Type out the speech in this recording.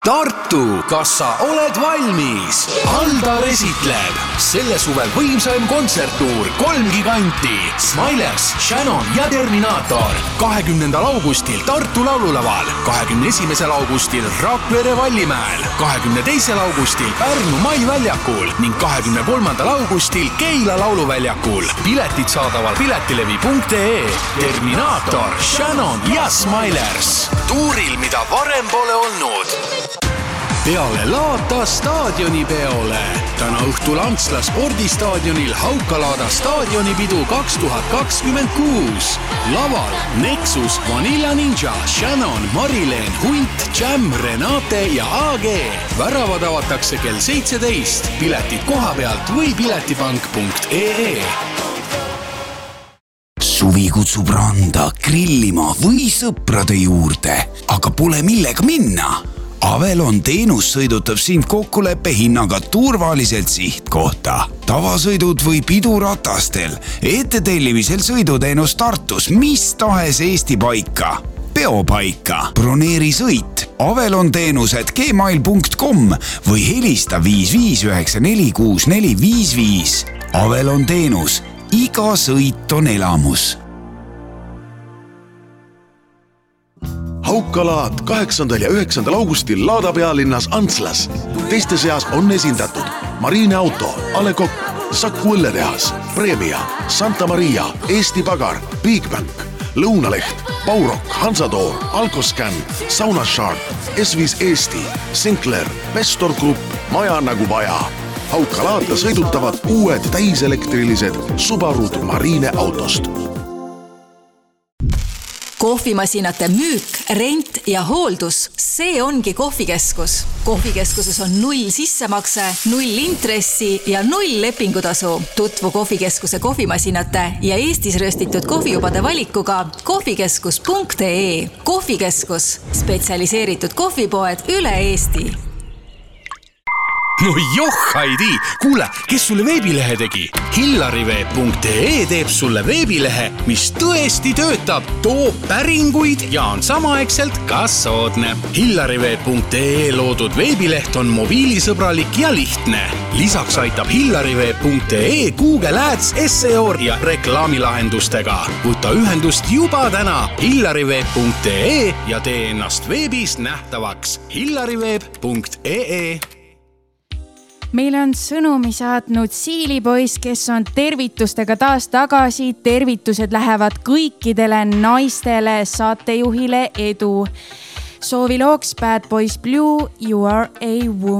Tartu, kas sa oled valmis? Aldar esitleb selle suvel võimsaim kontserttuur 3 giganti Smilers, Shannon ja Terminaator 20. augustil Tartu laululaval, 21. augustil Rakvere Vallimäel, 22. augustil Pärnu Mai väljakul ning 23. augustil Keila lauluväljakul. Piletid saadaval piletilevi.ee. Terminaator, Shannon ja Smilers tuuril, mida varem pole olnud. Peale Laata staadionipeole. Täna õhtul Antsla spordistaadionil Haukalaada staadionipidu 2026. Laval Nexus, Vanilla Ninja, Shannon, Marileen, Hunt, Jam, Renate ja AG. Väravad avatakse kell 17. Piletid koha pealt või piletipank.ee. Suvi kutsub randa, grillima või sõprade juurde, aga pole millega minna. Avelon teenus sõidutab sind kokkuleppe hinnaga turvaliselt sihtkohta. Tavasõidud või piduratastel, ettetellimisel sõiduteenus Tartus mis tahes Eesti paika. Peopaika, broneeri sõit, Avelon teenused gmail.com või helista 55946455. Avelon teenus, iga sõit on elamus. Haukalaad 8. ja 9. augustil Laada pealinnas Antslas. Teiste seas on esindatud Marine Auto, A. Le Coq, Saku õlletehas, Premia, Santa Maria, Eesti Pagar, Bigbank, Lõunaleht, Baurok, Hansator, Alcoscan, Sauna Shark, S5 Eesti, Sinclair, Vestor Group, Maja nagu vaja. Haukalaata sõidutavad uued täiselektrilised Subarud Marine autost. Kohvimasinate müük, rent ja hooldus, see ongi Kohvikeskus. Kohvikeskuses on 0 sissemakse, 0 intressi ja 0 lepingutasu. Tutvu Kohvikeskuse kohvimasinate ja Eestis röstitud kohvijubade valikuga kohvikeskus.ee. Kohvikeskus, spetsialiseeritud kohvipoed üle Eesti. No Haidi, kuule, kes sulle veebilehe tegi? Hillariveeb.ee teeb sulle veebilehe, mis tõesti töötab, toob päringuid ja on samaaegselt ka soodne. Hillariveeb.ee loodud veebileht on mobiilisõbralik ja lihtne. Lisaks aitab Hillariveeb.ee Google Ads, SEO ja reklaamilahendustega. Võta ühendust juba täna Hillariveeb.ee ja tee ennast veebis nähtavaks. Hillariveeb.ee. Meile on sõnumi saatnud Siilipoiss, kes on tervitustega taas tagasi. Tervitused lähevad kõikidele naistele, saatejuhile edu. Soovi looks Bad Boys Blue, You Are a Woman.